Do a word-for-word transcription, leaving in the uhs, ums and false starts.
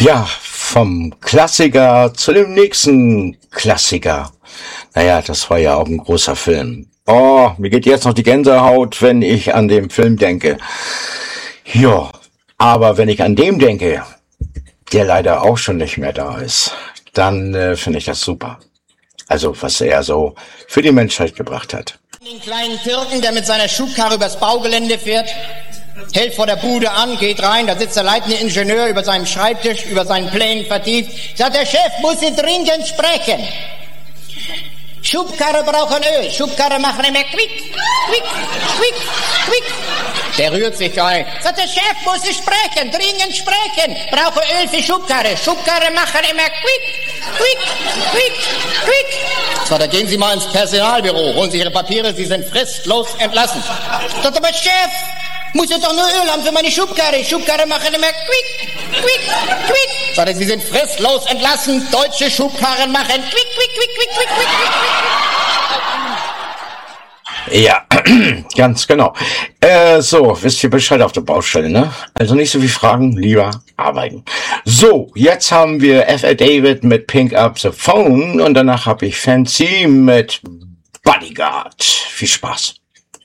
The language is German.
Ja, vom Klassiker zu dem nächsten Klassiker. Naja, das war ja auch ein großer Film. Oh, mir geht jetzt noch die Gänsehaut, wenn ich an den Film denke. Ja, aber wenn ich an dem denke, der leider auch schon nicht mehr da ist, dann äh, finde ich das super. Also, was er so für die Menschheit gebracht hat. Den kleinen Türken, der mit seiner Schubkarre übers Baugelände fährt, hält vor der Bude an, geht rein, da sitzt der leitende Ingenieur über seinem Schreibtisch, über seinen Plänen vertieft, sagt, der Chef muss Sie dringend sprechen. Schubkarre brauchen Öl, Schubkarre machen immer quick, quick, quick, quick. Der rührt sich ein, sagt, der Chef muss Sie sprechen, dringend sprechen, brauche Öl für Schubkarre, Schubkarre machen immer quick, quick, quick, quick. So, da gehen Sie mal ins Personalbüro, holen Sie Ihre Papiere, Sie sind fristlos entlassen. Sagt aber, Chef, muss ja doch nur Öl haben für meine Schubkarre. Schubkarre machen immer quick, quick, quick. Sagt er, Sie sind fristlos entlassen. Deutsche Schubkarren machen quick, quick, quick, quick, quick, quick, quick. Ja, ganz genau. Äh, so, wisst ihr Bescheid auf der Baustelle, ne? Also nicht so viel Fragen, lieber arbeiten. So, jetzt haben wir F L David mit Pick Up the Phone und danach habe ich Fancy mit Bodyguard. Viel Spaß.